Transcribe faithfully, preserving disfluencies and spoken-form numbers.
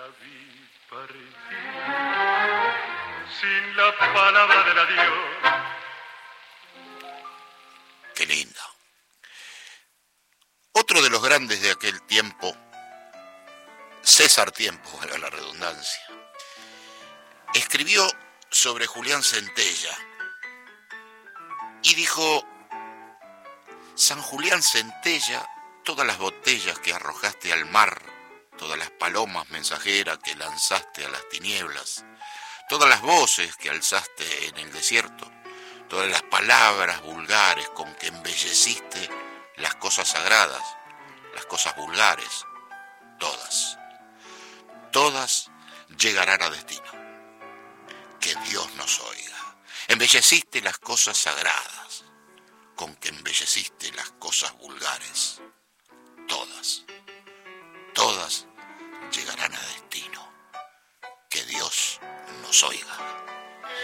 vi partir sin la palabra del adiós. Qué lindo. Otro de los grandes de aquel tiempo, César Tiempo, valga la redundancia, escribió sobre Julián Centella y dijo: San Julián Centella, todas las botellas que arrojaste al mar, todas las palomas mensajeras que lanzaste a las tinieblas, todas las voces que alzaste en el desierto, todas las palabras vulgares con que embelleciste las cosas sagradas, las cosas vulgares, todas, todas llegarán a destino. Que Dios nos oiga. Embelleciste las cosas sagradas con que embelleciste las cosas vulgares, todas, todas llegarán a destino. Que Dios nos oiga.